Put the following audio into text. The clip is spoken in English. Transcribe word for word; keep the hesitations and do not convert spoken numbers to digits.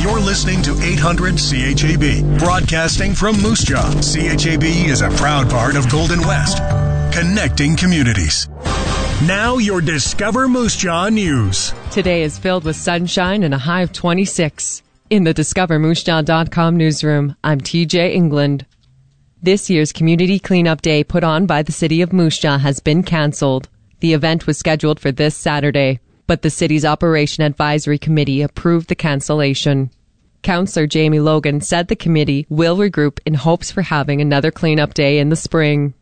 You're listening to eight hundred C H A B, broadcasting from Moose Jaw. C H A B is a proud part of Golden West, connecting communities. Now your Discover Moose Jaw news. Today is filled with sunshine and a high of twenty-six. In the discover moose jaw dot com newsroom, I'm T J England. This year's Community Cleanup Day put on by the City of Moose Jaw has been cancelled. The event was scheduled for this Saturday, but the city's Operation Advisory Committee approved the cancellation. Councillor Jamie Logan said the committee will regroup in hopes for having another cleanup day in the spring.